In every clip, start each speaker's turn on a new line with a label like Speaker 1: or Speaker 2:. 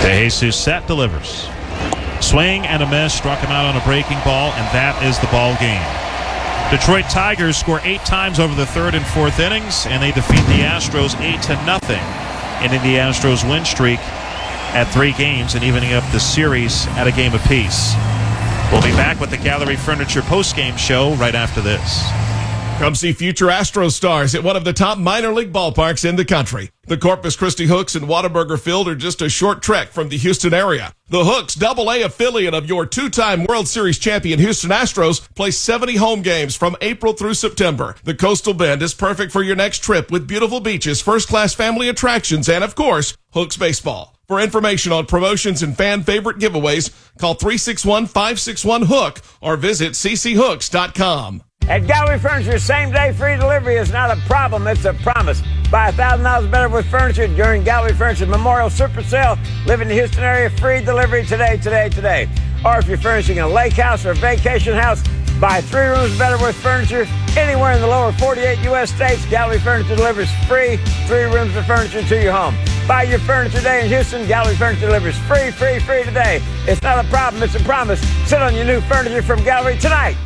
Speaker 1: DeJesus set, delivers. Swing and a miss, struck him out on a breaking ball, and that is the ball game. Detroit Tigers score 8 times over the third and fourth innings, and they defeat the Astros 8-0, ending the Astros win streak at 3 games and evening up the series at a game apiece. We'll be back with the Gallery Furniture postgame show right after this.
Speaker 2: Come see future Astros stars at one of the top minor league ballparks in the country. The Corpus Christi Hooks and Whataburger Field are just a short trek from the Houston area. The Hooks, AA affiliate of your 2-time World Series champion Houston Astros, play 70 home games from April through September. The Coastal Bend is perfect for your next trip with beautiful beaches, first-class family attractions, and, of course, Hooks baseball. For information on promotions and fan favorite giveaways, call 361-561-HOOK or visit cchooks.com.
Speaker 3: At Gallery Furniture, same-day free delivery is not a problem, it's a promise. Buy $1,000 better with furniture during Gallery Furniture's Memorial Super Sale. Live in the Houston area, free delivery today. Or if you're furnishing a lake house or vacation house, buy 3 rooms better with furniture. Anywhere in the lower 48 U.S. states, Gallery Furniture delivers free 3 rooms of furniture to your home. Buy your furniture today in Houston. Gallery Furniture delivers free today. It's not a problem, it's a promise. Sit on your new furniture from Gallery tonight.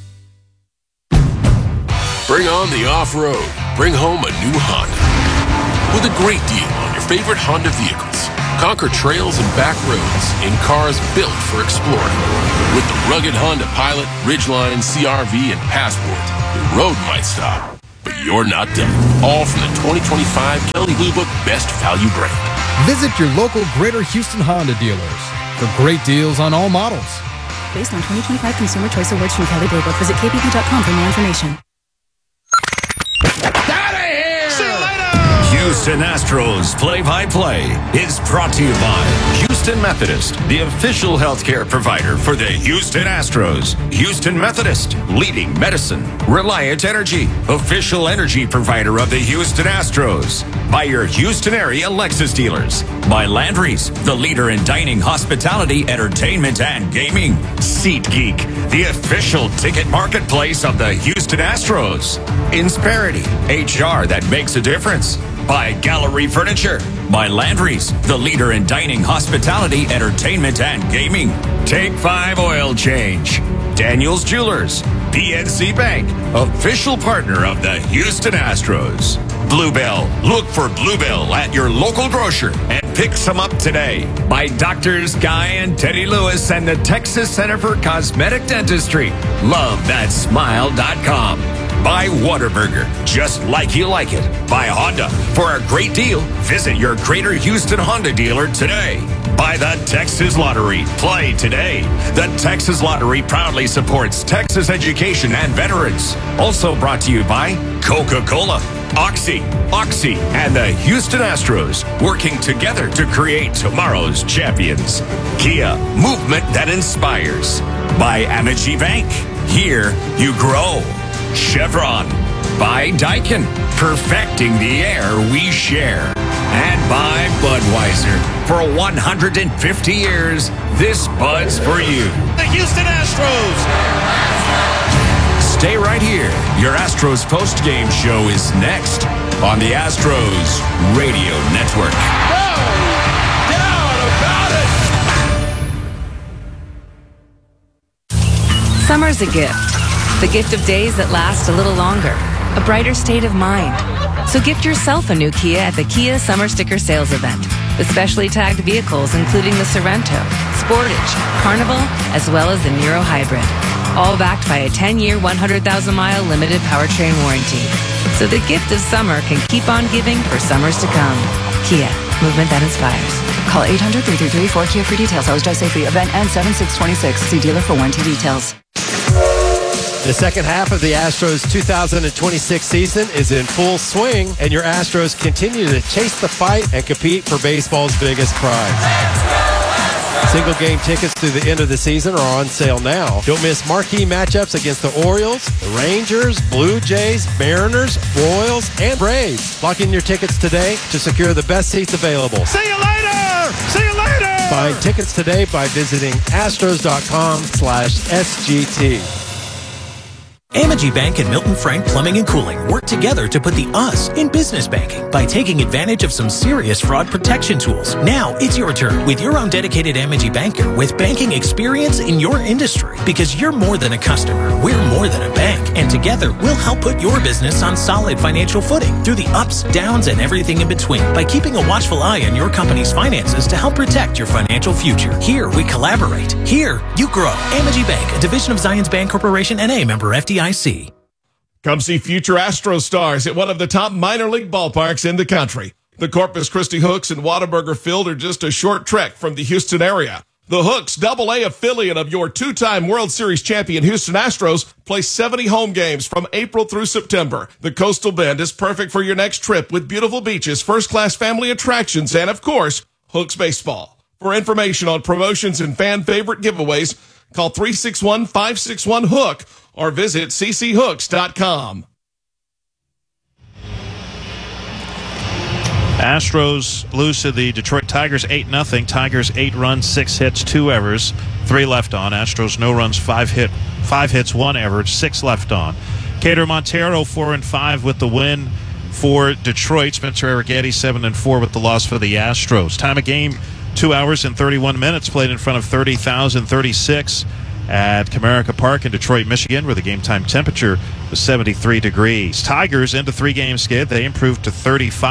Speaker 4: Bring on the off-road. Bring home a new Honda. With a great deal on your favorite Honda vehicles. Conquer trails and back roads in cars built for exploring. With the rugged Honda Pilot, Ridgeline, CR-V, and Passport, your road might stop, but you're not done. All from the 2025 Kelley Blue Book Best Value Brand.
Speaker 5: Visit your local Greater Houston Honda dealers for great deals on all models.
Speaker 6: Based on 2025 Consumer Choice Awards from Kelley Blue Book. Visit kbb.com for more information.
Speaker 7: Houston Astros play-by-play is brought to you by Houston Methodist, the official healthcare provider for the Houston Astros. Houston Methodist, leading medicine. Reliant Energy, official energy provider of the Houston Astros. By your Houston area Lexus dealers. By Landry's, the leader in dining, hospitality, entertainment, and gaming. SeatGeek, the official ticket marketplace of the Houston Astros. Insperity, HR that makes a difference. By Gallery Furniture. By Landry's, the leader in dining, hospitality, entertainment, and gaming. Take 5 oil change. Daniels Jewelers. PNC Bank, official partner of the Houston Astros. Bluebell. Look for Bluebell at your local grocer and pick some up today. By Doctors Guy and Teddy Lewis and the Texas Center for Cosmetic Dentistry. LoveThatSmile.com. By Whataburger, just like you like it. By Honda, for a great deal, visit your Greater Houston Honda dealer today. By the Texas Lottery, play today. The Texas Lottery proudly supports Texas education and veterans. Also brought to you by Coca-Cola, Oxy, and the Houston Astros, working together to create tomorrow's champions. Kia, movement that inspires. By Amity Bank, here you grow. Chevron. By Daikin, perfecting the air we share. And by Budweiser. For 150 years, this Bud's for you.
Speaker 1: The Houston Astros.
Speaker 7: Stay right here. Your Astros post-game show is next on the Astros Radio Network.
Speaker 4: No doubt about it!
Speaker 8: Summer's a gift. The gift of days that last a little longer. A brighter state of mind. So gift yourself a new Kia at the Kia Summer Sticker Sales Event. With specially tagged vehicles including the Sorento, Sportage, Carnival, as well as the Niro Hybrid. All backed by a 10-year, 100,000-mile limited powertrain warranty. So the gift of summer can keep on giving for summers to come. Kia, movement that inspires.
Speaker 6: Call 800-333-4KIA for details. Always drive safely. Event ends 7/6/26. See dealer for warranty details.
Speaker 9: The second half of the Astros 2026 season is in full swing, and your Astros continue to chase the fight and compete for baseball's biggest prize. Single game tickets through the end of the season are on sale now. Don't miss marquee matchups against the Orioles, the Rangers, Blue Jays, Mariners, Royals, and Braves. Lock in your tickets today to secure the best seats available.
Speaker 1: See you later! See you later!
Speaker 9: Find tickets today by visiting astros.com/SGT.
Speaker 10: Amegy Bank and Milton Frank Plumbing and Cooling work together to put the us in business banking by taking advantage of some serious fraud protection tools. Now it's your turn with your own dedicated Amegy banker with banking experience in your industry. Because you're more than a customer, we're more than a bank. And together, we'll help put your business on solid financial footing through the ups, downs, and everything in between by keeping a watchful eye on your company's finances to help protect your financial future. Here, we collaborate. Here, you grow. Amegy Bank, a division of Zions Bank Corporation, N.A., member FDIC.
Speaker 2: Come see future Astros stars at one of the top minor league ballparks in the country. The Corpus Christi Hooks and Whataburger Field are just a short trek from the Houston area. The Hooks, Double-A affiliate of your two-time World Series champion Houston Astros, play 70 home games from April through September. The Coastal Bend is perfect for your next trip with beautiful beaches, first-class family attractions, and, of course, Hooks baseball. For information on promotions and fan-favorite giveaways, call 361-561-HOOK or visit cchooks.com.
Speaker 1: Astros lose to the Detroit Tigers 8-0. Tigers 8 runs, 6 hits, 2 errors, 3 left on. Astros no runs, 5 hits, 1 error, 6 left on. Cater Montero 4-5 with the win for Detroit. Spencer Arrighetti 7-4 with the loss for the Astros. Time of game 2 hours and 31 minutes. Played in front of 30,036 at Comerica Park in Detroit, Michigan, where the game time temperature was 73 degrees. Tigers into 3-game skid. They improved to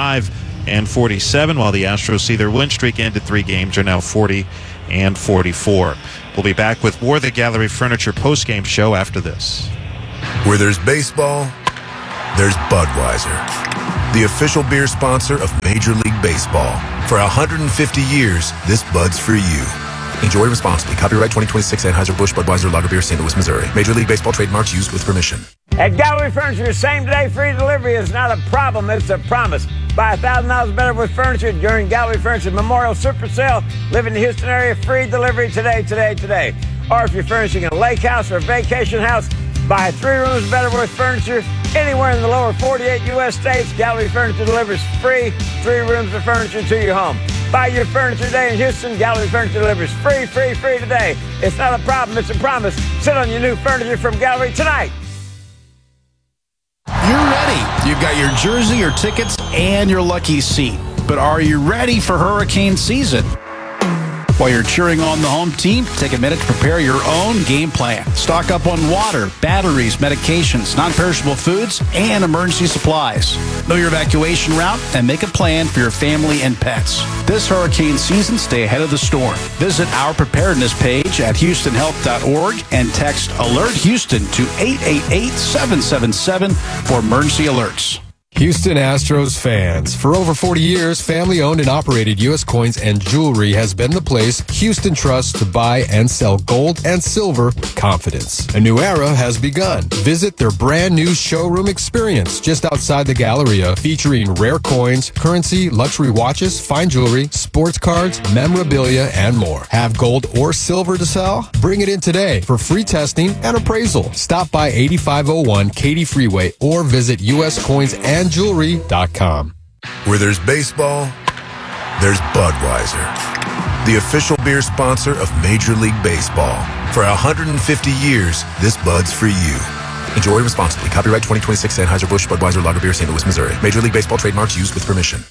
Speaker 1: 35-47, while the Astros see their win streak ended 3 games, are now 40-44. We'll be back with more of the Gallery Furniture postgame show after this.
Speaker 11: Where there's baseball, there's Budweiser, the official beer sponsor of Major League Baseball. For 150 years, this Bud's for you. Enjoy responsibly. Copyright 2026 Anheuser-Busch Budweiser Lager Beer, St. Louis, Missouri. Major League Baseball trademarks used with permission.
Speaker 3: At Gallery Furniture, same-day free delivery is not a problem, it's a promise. Buy $1,000 better with furniture during Gallery Furniture's Memorial Super Sale. Live in the Houston area, free delivery today. Or if you're furnishing a lake house or a vacation house, buy 3 rooms better with furniture anywhere in the lower 48 U.S. states. Gallery Furniture delivers free 3 rooms of furniture to your home. Buy your furniture today in Houston. Gallery Furniture delivers free today. It's not a problem, it's a promise. Sit on your new furniture from Gallery tonight.
Speaker 12: You're ready. You've got your jersey, your tickets, and your lucky seat. But are you ready for hurricane season? While you're cheering on the home team, take a minute to prepare your own game plan. Stock up on water, batteries, medications, non-perishable foods, and emergency supplies. Know your evacuation route and make a plan for your family and pets. This hurricane season, stay ahead of the storm. Visit our preparedness page at houstonhealth.org and text Alert Houston to 888-777 for emergency alerts.
Speaker 5: Houston Astros fans. For over 40 years, family-owned and operated U.S. Coins and Jewelry has been the place Houston trusts to buy and sell gold and silver with confidence. A new era has begun. Visit their brand new showroom experience just outside the Galleria, featuring rare coins, currency, luxury watches, fine jewelry, sports cards, memorabilia, and more. Have gold or silver to sell? Bring it in today for free testing and appraisal. Stop by 8501 Katy Freeway or visit uscoinsandjewelry.com.
Speaker 11: Where there's baseball, there's Budweiser, the official beer sponsor of Major League Baseball. For 150 years, this Bud's for you. Enjoy responsibly. Copyright 2026 Anheuser-Busch Budweiser Lager Beer, St. Louis, Missouri. Major League Baseball trademarks used with permission.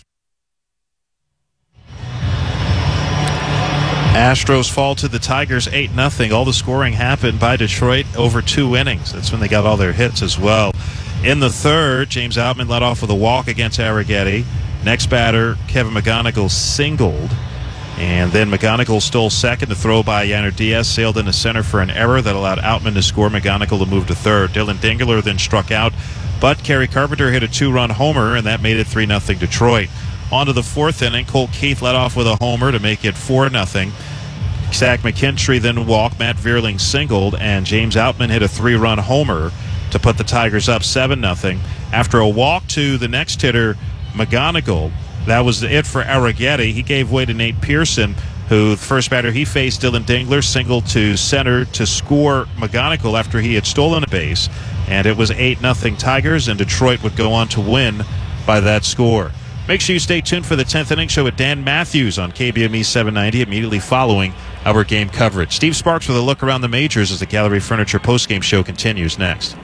Speaker 1: Astros fall to the Tigers 8-0. All the scoring happened by Detroit over 2 innings. That's when they got all their hits as well. In the third, James Outman led off with a walk against Arrighetti. Next batter, Kevin McGonigal singled. And then McGonigal stole second. The throw by Yanner Diaz sailed into center for an error that allowed Outman to score. McGonigal to move to third. Dylan Dingler then struck out, but Kerry Carpenter hit a 2-run homer, and that made it 3-0 Detroit. On to the fourth inning, Colt Keith led off with a homer to make it 4-0. Zach McKinstry then walked, Matt Vierling singled, and James Outman hit a 3-run homer to put the Tigers up 7-0. After a walk to the next hitter, McGonigal, that was it for Arrighetti. He gave way to Nate Pearson, who, the first batter he faced, Dylan Dingler, singled to center to score McGonigal after he had stolen a base. And it was 8-0 Tigers, and Detroit would go on to win by that score. Make sure you stay tuned for the 10th inning show with Dan Matthews on KBME 790 immediately following our game coverage. Steve Sparks with a look around the majors as the Gallery Furniture postgame show continues next.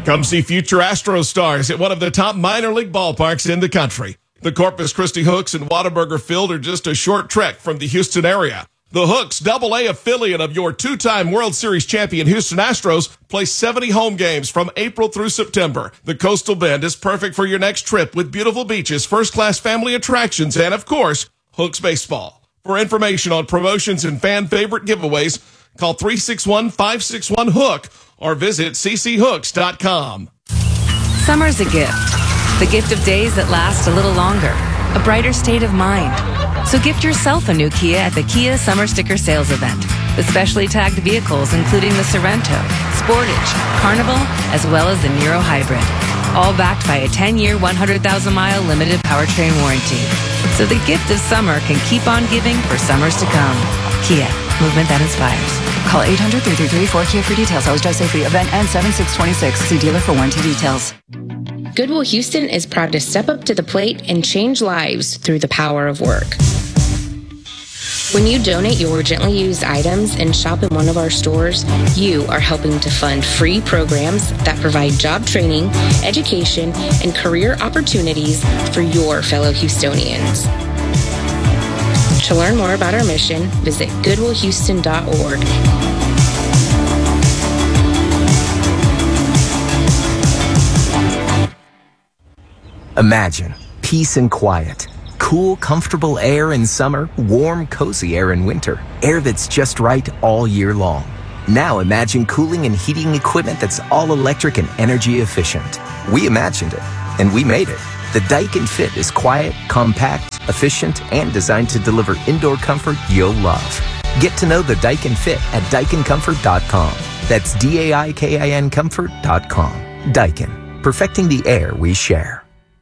Speaker 2: Come see future Astros stars at one of the top minor league ballparks in the country. The Corpus Christi Hooks and Whataburger Field are just a short trek from the Houston area. The Hooks, AA affiliate of your two-time World Series champion Houston Astros, play 70 home games from April through September. The Coastal Bend is perfect for your next trip with beautiful beaches, first-class family attractions, and, of course, Hooks baseball. For information on promotions and fan-favorite giveaways, call 361-561-HOOK or visit cchooks.com.
Speaker 8: Summer's a gift. The gift of days that last a little longer. A brighter state of mind. So gift yourself a new Kia at the Kia Summer Sticker Sales Event. With specially tagged vehicles including the Sorento, Sportage, Carnival, as well as the Niro Hybrid. All backed by a 10-year, 100,000-mile limited powertrain warranty. So the gift of summer can keep on giving for summers to come. Kia, movement that inspires.
Speaker 6: Call 800-333-4KIA for details. Always drive safely. Event ends 7/6/26. See dealer for warranty details.
Speaker 13: Goodwill Houston is proud to step up to the plate and change lives through the power of work. When you donate your gently used items and shop in one of our stores, you are helping to fund free programs that provide job training, education, and career opportunities for your fellow Houstonians. To learn more about our mission, visit goodwillhouston.org.
Speaker 14: Imagine peace and quiet. Cool, comfortable air in summer, warm, cozy air in winter. Air that's just right all year long. Now imagine cooling and heating equipment that's all electric and energy efficient. We imagined it, and we made it. The Daikin Fit is quiet, compact, efficient, and designed to deliver indoor comfort you'll love. Get to know the Daikin Fit at DaikinComfort.com. That's DAIKIN Comfort.com. Daikin, perfecting the air we share.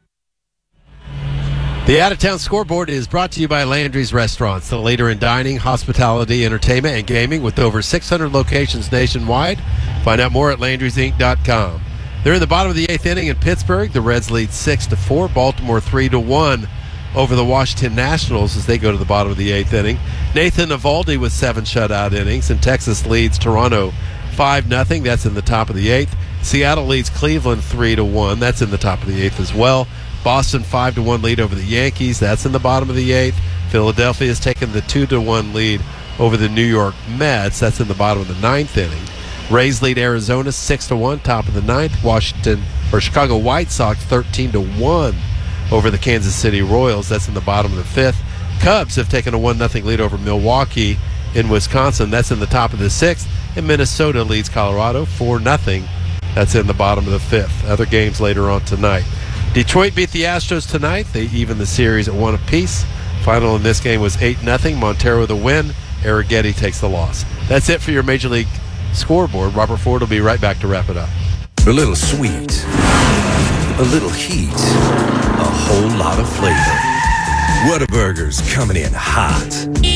Speaker 9: The Out-of-Town Scoreboard is brought to you by Landry's Restaurants, the leader in dining, hospitality, entertainment, and gaming with over 600 locations nationwide. Find out more at Landry'sInc.com. They're in the bottom of the 8th inning in Pittsburgh. The Reds lead 6-4, Baltimore 3-1 over the Washington Nationals as they go to the bottom of the 8th inning. Nathan Eovaldi with 7 shutout innings, and Texas leads Toronto 5-0. That's in the top of the 8th. Seattle leads Cleveland 3-1. That's in the top of the 8th as well. Boston 5-1 lead over the Yankees. That's in the bottom of the 8th. Philadelphia has taken the 2-1 lead over the New York Mets. That's in the bottom of the 9th inning. Rays lead Arizona 6-1, top of the 9th. Chicago White Sox 13-1 over the Kansas City Royals. That's in the bottom of the 5th. Cubs have taken a 1-0 lead over Milwaukee in Wisconsin. That's in the top of the 6th. And Minnesota leads Colorado 4-0. That's in the bottom of the 5th. Other games later on tonight. Detroit beat the Astros tonight. They evened the series at 1 apiece. Final in this game was 8-0. Montero the win. Arrighetti takes the loss. That's it for your Major League Scoreboard. Robert Ford will be right back to wrap it up.
Speaker 7: A little sweet, a little heat, a whole lot of flavor. Whataburger's coming in hot.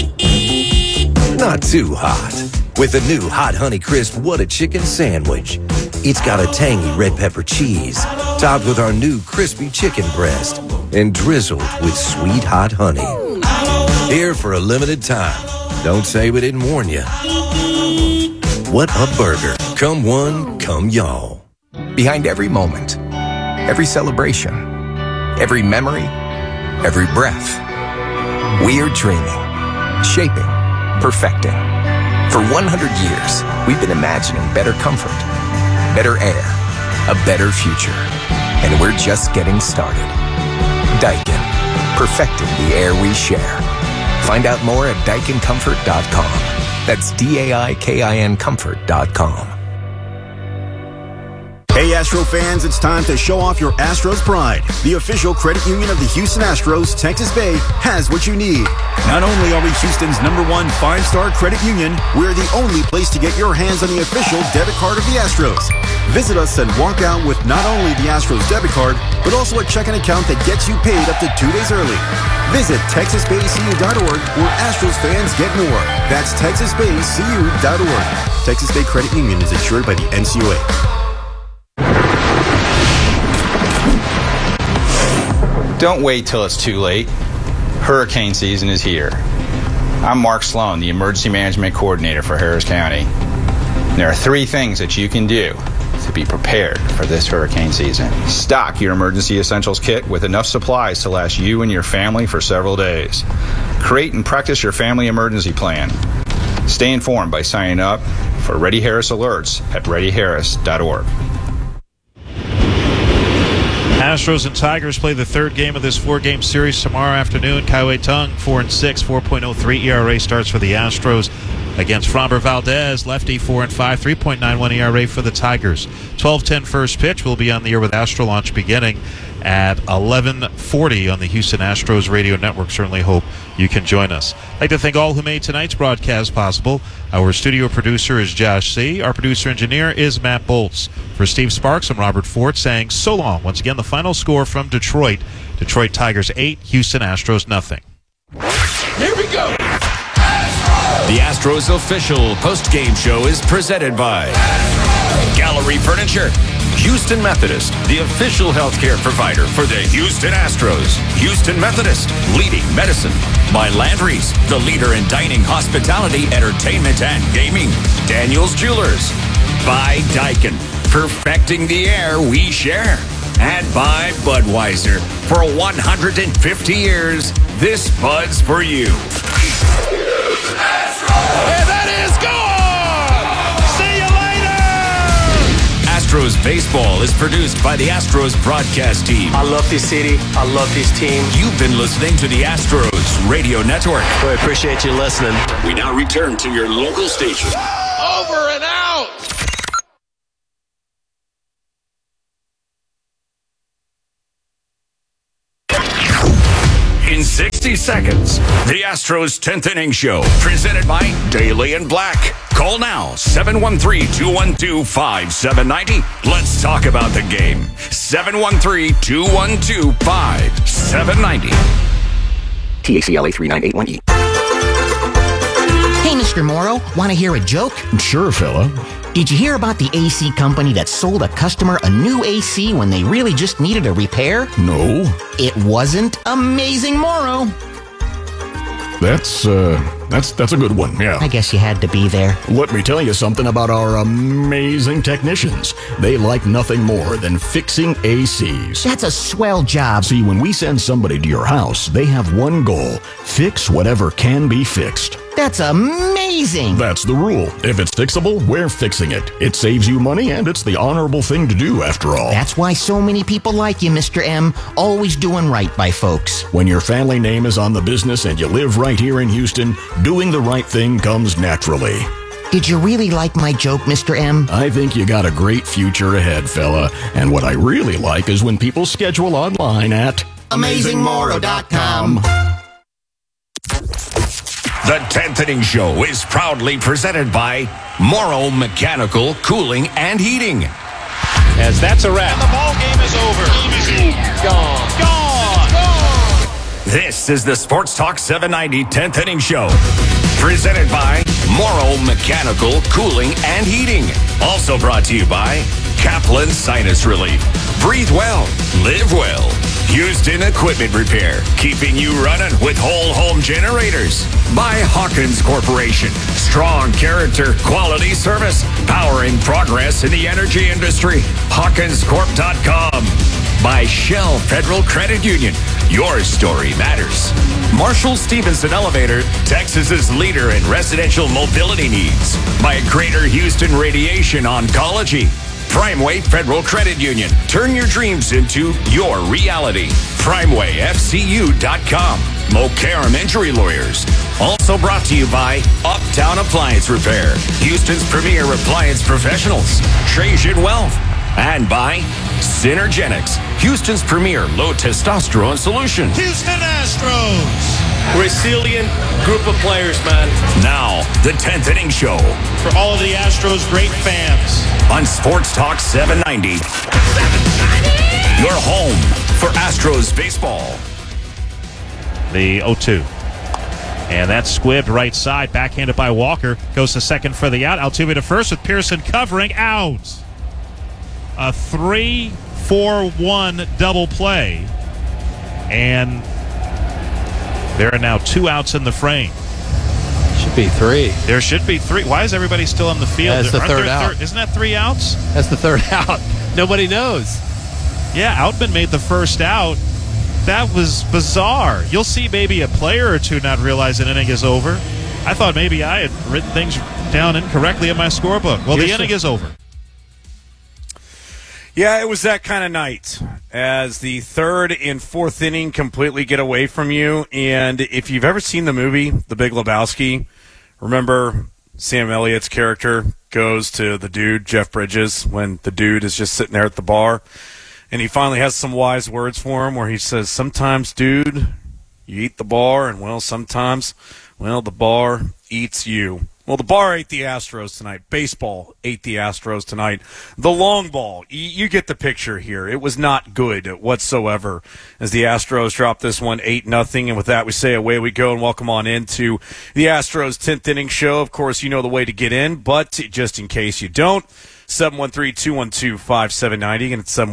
Speaker 7: Not too hot. With the new Hot Honey Crisp What a Chicken Sandwich. It's got a tangy red pepper cheese, topped with our new crispy chicken breast, and drizzled with sweet hot honey. Here for a limited time. Don't say we didn't warn you. What a burger. Come one, come y'all.
Speaker 14: Behind every moment, every celebration, every memory, every breath, we're dreaming, shaping, perfecting. For 100 years, we've been imagining better comfort, better air, a better future. And we're just getting started. Daikin, perfecting the air we share. Find out more at DaikinComfort.com. That's DAIKIN Comfort.com.
Speaker 15: Hey Astro fans, it's time to show off your Astros pride. The official credit union of the Houston Astros, Texas Bay, has what you need. Not only are we Houston's #1 5-star credit union, we're the only place to get your hands on the official debit card of the Astros. Visit us and walk out with not only the Astros debit card, but also a checking account that gets you paid up to 2 days early. Visit TexasBayCU.org where Astros fans get more. That's TexasBayCU.org. Texas Bay Credit Union is insured by the NCUA.
Speaker 16: Don't wait till it's too late. Hurricane season is here. I'm Mark Sloan, the Emergency Management Coordinator for Harris County. There are 3 things that you can do to be prepared for this hurricane season. Stock your emergency essentials kit with enough supplies to last you and your family for several days. Create and practice your family emergency plan. Stay informed by signing up for Ready Harris alerts at readyharris.org.
Speaker 1: Astros and Tigers play the third game of this 4-game series tomorrow afternoon. Kaiwei Tung, 4-6, 4.03 ERA starts for the Astros against Framber Valdez, lefty, 4-5, 3.91 ERA for the Tigers. 12:10 first pitch. We'll be on the air with Astro Launch beginning at 11:40 on the Houston Astros radio network. Certainly hope you can join us. I'd like to thank all who made tonight's broadcast possible. Our studio producer is Josh C. Our producer engineer is Matt Bolts. For Steve Sparks, I'm Robert Ford saying so long. Once again, the final score from Detroit. Detroit Tigers 8, Houston Astros nothing.
Speaker 7: Here we go. The Astros official post-game show is presented by Gallery Furniture, Houston Methodist, the official healthcare provider for the Houston Astros. Houston Methodist, leading medicine. By Landry's, the leader in dining, hospitality, entertainment, and gaming. Daniel's Jewelers. By Daikin, perfecting the air we share. And by Budweiser, for 150 years, this Bud's for you.
Speaker 2: And that is gone!
Speaker 7: See you later! Astros Baseball is produced by the Astros broadcast team.
Speaker 17: I love this city. I love this team.
Speaker 7: You've been listening to the Astros radio network.
Speaker 17: We appreciate you listening.
Speaker 7: We now return to your local station.
Speaker 2: Over and out!
Speaker 7: In 60 seconds, the Astros 10th inning show, presented by Daly and Black. Call now, 713-212-5790. Let's talk about the game. 713-212-5790.
Speaker 14: TACLA 3981E.
Speaker 18: Hey, Mr. Morrow, want to hear a joke?
Speaker 19: Sure, fella.
Speaker 18: Did you hear about the AC company that sold a customer a new AC when they really just needed a repair?
Speaker 19: No.
Speaker 18: It wasn't Amazing Morrow.
Speaker 19: That's a good one, yeah.
Speaker 18: I guess you had to be there.
Speaker 19: Let me tell you something about our amazing technicians. They like nothing more than fixing ACs.
Speaker 18: That's a swell job.
Speaker 19: See, when we send somebody to your house, they have one goal: fix whatever can be fixed.
Speaker 18: That's amazing.
Speaker 19: That's the rule. If it's fixable, we're fixing it. It saves you money, and it's the honorable thing to do, after all.
Speaker 18: That's why so many people like you, Mr. M. Always doing right by folks.
Speaker 19: When your family name is on the business and you live right here in Houston, doing the right thing comes naturally.
Speaker 18: Did you really like my joke, Mr. M?
Speaker 19: I think you got a great future ahead, fella. And what I really like is when people schedule online at
Speaker 18: AmazingMorrow.com.
Speaker 7: The 10th inning show is proudly presented by Morrow Mechanical Cooling and Heating.
Speaker 1: As that's a wrap.
Speaker 20: And the ball game is over.
Speaker 1: Gone.
Speaker 7: This is the Sports Talk 790 10th inning show, presented by Morrow Mechanical Cooling and Heating. Also brought to you by Kaplan Sinus Relief. Breathe well, live well. Houston Equipment Repair, keeping you running with whole home generators. By Hawkins Corporation, strong character, quality service, powering progress in the energy industry. HawkinsCorp.com. By Shell Federal Credit Union, your story matters. Marshall Stevenson Elevator, Texas's leader in residential mobility needs. By Greater Houston Radiation Oncology. Primeway Federal Credit Union. Turn your dreams into your reality. PrimewayFCU.com. Mokaram Injury Lawyers. Also brought to you by Uptown Appliance Repair. Houston's premier appliance professionals. Trajan Wealth. And by Synergenics. Houston's premier low testosterone solution.
Speaker 20: Houston Astros.
Speaker 17: Resilient group of players, man.
Speaker 7: Now, the 10th inning show.
Speaker 20: For all of the Astros' great fans.
Speaker 7: On Sports Talk 790. Your home for Astros baseball.
Speaker 1: The 0-2. And that's squibbed right side. Backhanded by Walker. Goes to second for the out. Altuve to first with Pearson covering. Out. A 3-4-1 double play. And there are now two outs in the frame.
Speaker 9: be 3.
Speaker 1: There should be 3. Why is everybody still on the field?
Speaker 9: That's the
Speaker 1: Aren't
Speaker 9: third
Speaker 1: there
Speaker 9: out.
Speaker 1: Isn't that 3 outs?
Speaker 9: That's the third out. Nobody knows.
Speaker 1: Yeah, Outman made the first out. That was bizarre. You'll see maybe a player or two not realize an inning is over. I thought maybe I had written things down incorrectly in my scorebook. Well, the inning is over.
Speaker 21: Yeah, it was that kind of night as the third and fourth inning completely get away from you. And if you've ever seen the movie The Big Lebowski, remember Sam Elliott's character goes to the dude, Jeff Bridges, when the dude is just sitting there at the bar. And he finally has some wise words for him where he says, sometimes, dude, you eat the bar, and, well, sometimes, well, the bar eats you. Well, the bar ate the Astros tonight. Baseball ate the Astros tonight. The long ball, you get the picture here. It was not good whatsoever as the Astros dropped this one 8-0. And with that, we say away we go and welcome on into the Astros 10th inning show. Of course, you know the way to get in, but just in case you don't, 713-212-5790, and it's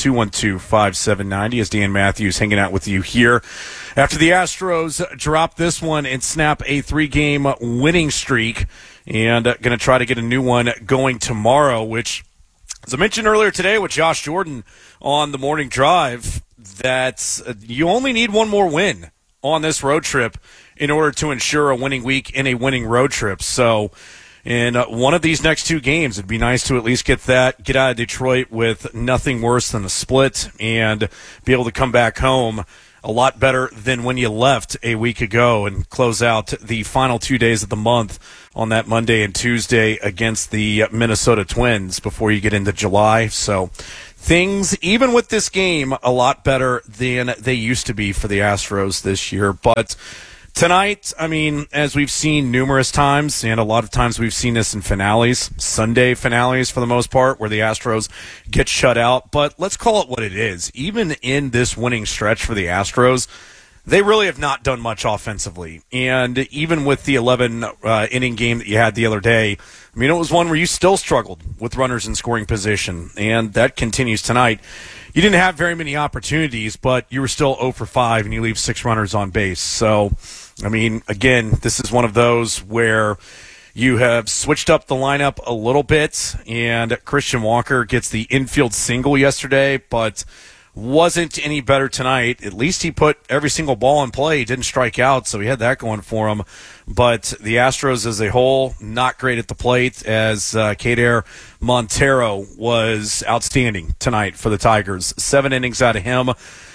Speaker 21: 713-212-5790 as Dan Matthews hanging out with you here after the Astros drop this one and snap a 3-game winning streak, and going to try to get a new one going tomorrow, which, as I mentioned earlier today with Josh Jordan on the morning drive, that you only need one more win on this road trip in order to ensure a winning week and a winning road trip. So in one of these next 2 games, it'd be nice to at least get out of Detroit with nothing worse than a split and be able to come back home a lot better than when you left a week ago and close out the final 2 days of the month on that Monday and Tuesday against the Minnesota Twins before you get into July. So things, even with this game, a lot better than they used to be for the Astros this year. But tonight, I mean, as we've seen numerous times, and a lot of times we've seen this in finales, Sunday finales for the most part, where the Astros get shut out. But let's call it what it is. Even in this winning stretch for the Astros, they really have not done much offensively. And even with the 11-inning game that you had the other day, I mean, it was one where you still struggled with runners in scoring position, and that continues tonight. You didn't have very many opportunities, but you were still 0 for 5, and you leave 6 runners on base. So, I mean, again, this is one of those where you have switched up the lineup a little bit, and Christian Walker gets the infield single yesterday, but wasn't any better tonight. At least he put every single ball in play. He didn't strike out, so he had that going for him. But the Astros as a whole, not great at the plate, as Kader Montero was outstanding tonight for the Tigers. 7 innings out of him,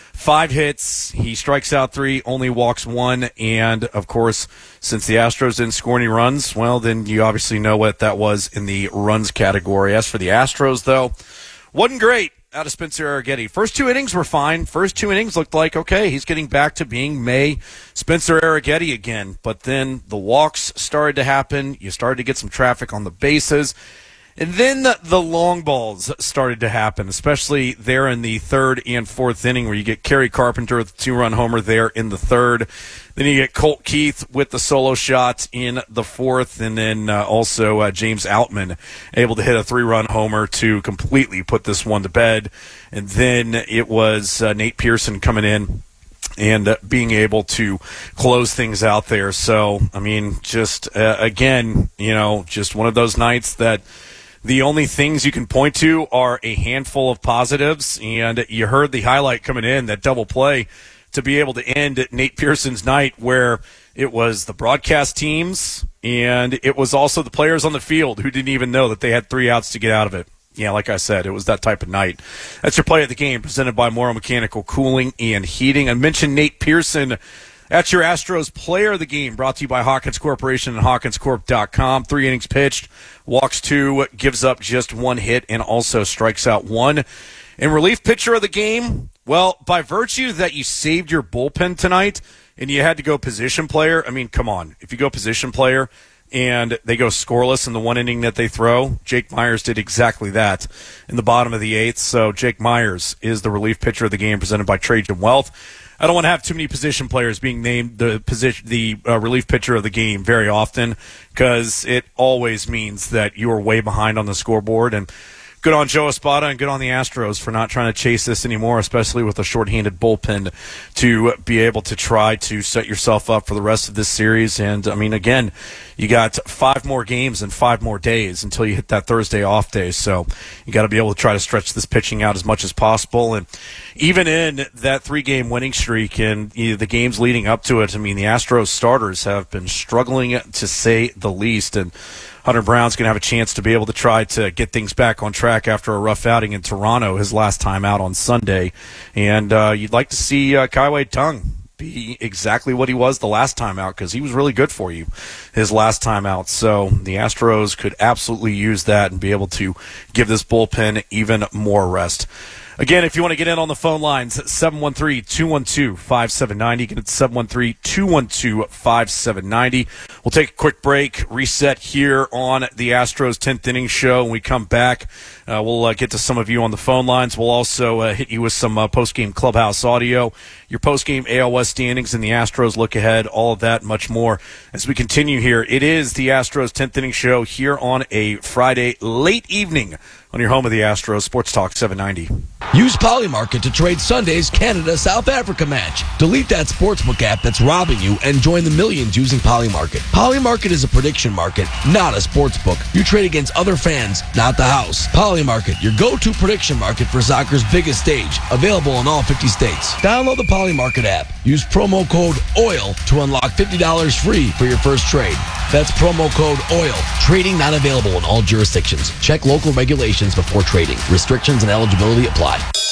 Speaker 21: 5 hits. He strikes out 3, only walks 1. And, of course, since the Astros didn't score any runs, well, then you obviously know what that was in the runs category. As for the Astros, though, wasn't great out of Spencer Arrighetti. First 2 innings were fine. First 2 innings looked like, okay, he's getting back to being Spencer Arrighetti again. But then the walks started to happen. You started to get some traffic on the bases. And then the long balls started to happen, especially there in the 3rd and 4th inning where you get Kerry Carpenter with the 2-run homer there in the 3rd. Then you get Colt Keith with the solo shot in the 4th. And then also James Outman able to hit a 3-run homer to completely put this one to bed. And then it was Nate Pearson coming in and being able to close things out there. So, I mean, just, again, just one of those nights that the only things you can point to are a handful of positives, and you heard the highlight coming in, that double play, to be able to end Nate Pearson's night where it was the broadcast teams and it was also the players on the field who didn't even know that they had 3 outs to get out of it. Yeah, like I said, it was that type of night. That's your play of the game, presented by Morrow Mechanical Cooling and Heating. I mentioned Nate Pearson. That's your Astros player of the game, brought to you by Hawkins Corporation and HawkinsCorp.com. 3 innings pitched, walks 2, gives up just 1 hit, and also strikes out 1. And relief pitcher of the game, well, by virtue that you saved your bullpen tonight and you had to go position player, I mean, come on. If you go position player and they go scoreless in the 1 inning that they throw, Jake Myers did exactly that in the bottom of the 8th. So Jake Myers is the relief pitcher of the game, presented by Trajan Wealth. I don't want to have too many position players being named the relief pitcher of the game very often, because it always means that you are way behind on the scoreboard. And good on Joe Espada and good on the Astros for not trying to chase this anymore, especially with a shorthanded bullpen, to be able to try to set yourself up for the rest of this series. And, I mean, again, you got 5 more games and 5 more days until you hit that Thursday off day. So you got to be able to try to stretch this pitching out as much as possible. And even in that 3-game winning streak and the games leading up to it, I mean, the Astros starters have been struggling, to say the least. And Hunter Brown's going to have a chance to be able to try to get things back on track after a rough outing in Toronto, his last time out on Sunday. And you'd like to see Kaiwei Tung be exactly what he was the last time out, because he was really good for you his last time out. So the Astros could absolutely use that and be able to give this bullpen even more rest. Again, if you want to get in on the phone lines, 713-212-5790. Get it 713-212-5790. We'll take a quick break, reset here on the Astros 10th Inning Show. When we come back, we'll get to some of you on the phone lines. We'll also hit you with some post-game clubhouse audio, your post-game AL West standings and the Astros look ahead, all of that and much more as we continue here. It is the Astros 10th Inning Show here on a Friday late evening on your home of the Astros, Sports Talk 790.
Speaker 4: Use Polymarket to trade Sunday's Canada-South Africa match. Delete that sportsbook app that's robbing you and join the millions using Polymarket. Polymarket is a prediction market, not a sportsbook. You trade against other fans, not the house. Polymarket, your go-to prediction market for soccer's biggest stage. Available in all 50 states. Download the Polymarket app. Use promo code OIL to unlock $50 free for your first trade. That's promo code OIL. Trading not available in all jurisdictions. Check local regulations before trading. Restrictions and eligibility apply.